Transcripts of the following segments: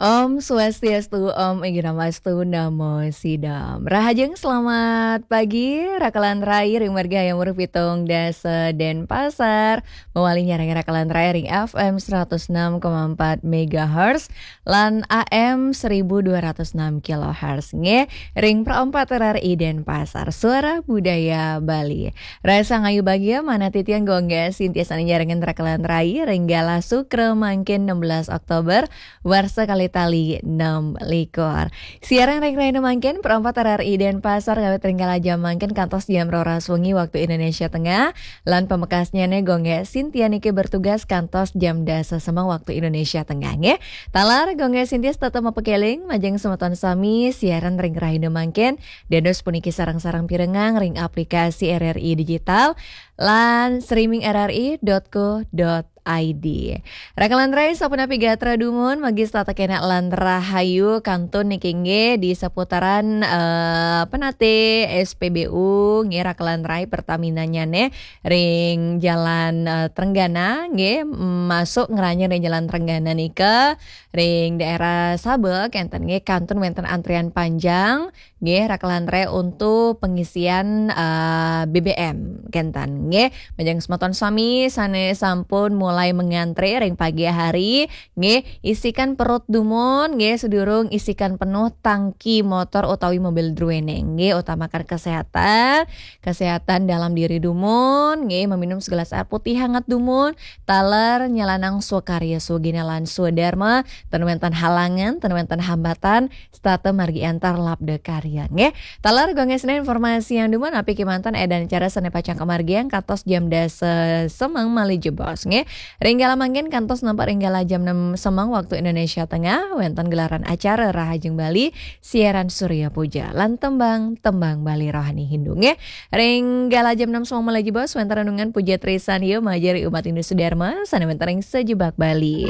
Om Swastiastu, Om Igi Namastu, Namo Sidam. Rahajeng selamat pagi, Rakalan Rai, Ring Marga yang Pitung Dasa Denpasar. Mewalinya ring Rakalan Rai, Ring FM 106,4 MHz, lan AM 1206 kHz. Nge, Ring Perempat RRI Denpasar, Suara Budaya Bali. Rasa ngayu bagia, mana titian gongga, Sintia saninya ringin Rakalan Rai, Ring Gala Sukre Mangkin 16 Oktober, Warsa kali tali 6 likor. Siaran Ring Raina Mangkin Perempat RRI Denpasar ngawet ringgala jam mangkin kantos jam roras wengi waktu Indonesia Tengah. Lan pemekasnya ne gongge Sintia niki bertugas kantos jam dasa semang waktu Indonesia Tengah nge. Talar gongge Sintia tetap mepekeling majeng semeton sami siaran Ring Raina Mangkin dedos puniki sarang-sarang pirengang ring aplikasi RRI digital lan streaming rri.co.id. Rakalan Rai sapuna pigatra dumun magis tata kena lan rahayu kantun nikingge di seputaran penate SPBU nge Rakalan Rai Pertaminanya ne ring jalan Trenggana nge masuk ngeranya ring jalan Trenggana nika ring daerah Sabek enten nge kantun wenten antrian panjang nge Rakalan Rai untuk pengisian BBM kentan nge majang semeton sami sane sampun mulai mengantre ring pagi hari nge isikan perut dumun nge sedurung isikan penuh tangki motor utawi mobil druene nge utamakan kesehatan dalam diri dumun nge meminum segelas air putih hangat dumun taler nyalanang sukarya suginalan sudarma tenuentan halangan tenuentan hambatan stata margi antar labda karya nge taler gongesna informasi yang dumun api kimantan edan cara sene pacang kemargian katos jam dasa semang mali jebos nge Ringgala mangkin kantos nampak ringgala jam 6 semang waktu Indonesia Tengah wenten gelaran acara Rahajeng Bali siaran Surya Puja lan tembang Bali Rohani Hindunge ringgala jam 6 semang mali jebos wenten renungan puja trisan ieu majari umat Hindu Sudarma sana wenten ring sejebak Bali.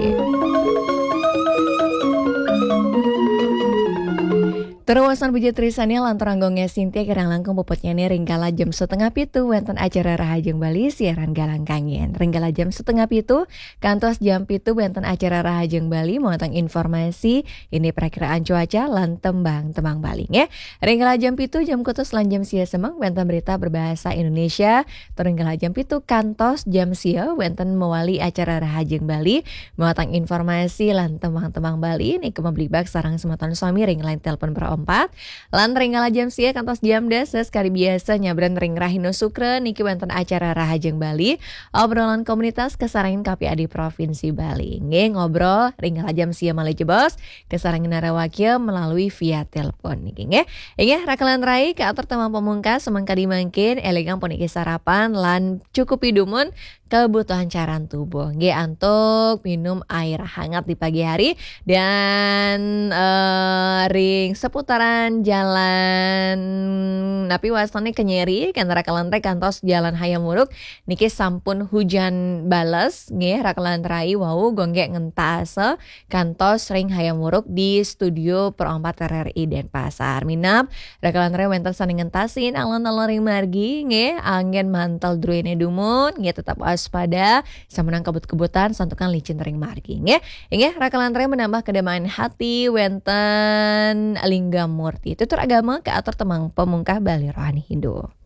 Teruasan puja trisania lantaran gongnya Sintia kirang langkung popotnya nih ringgala jam setengah pitu wenten acara Rahajeng Bali siaran galang kangen ringgala jam setengah pitu kantos jam pitu wenten acara Rahajeng Bali mengutang informasi ini perakiraan cuaca lan tembang Bali ya ringgala jam pitu jam kutus lan jam sia semang wenten berita berbahasa Indonesia ringgala jam pitu kantos jam sia wenten mewali acara Rahajeng Bali mengutang informasi lan tembang Bali ini kemebelibak sarang semeton suami ring lain telepon lan ringgala jam sia kantos jam dasa sekali biasa nyabran ring Rahino Sukre niki wenten acara Rahajeng Bali obrolan komunitas kesarangin KPAD Provinsi Bali nge ngobrol ringgala jam sia malih jebos kesarangin narawakil melalui via telepon niki nge inge Rakalan Rai ke atur temang pemungkas semangka dimangkin elegang puniki sarapan lan cukup hidumun kebutuhan cairan tubuh nge antuk minum air hangat di pagi hari dan ring seputaran jalan napi wastane kenyeri kan Rakalan Rai kantos jalan Hayamuruk niki sampun hujan bales nge Rakalan Rai wau gongge ngentase kantos ring Hayamuruk di studio Perempat RRI Denpasar minap Rakalan Rai wenten sani ngentasin alon-alon ring margi nge angin mantel druene dumun nge tetap waspada samunang kebut-kebutan santukan licin ring margi nge Rakalan Rai menambah kedamaian hati wenten Lingga Murti tutur agama ke atur temang pemungkah Bali Rohani Hindu.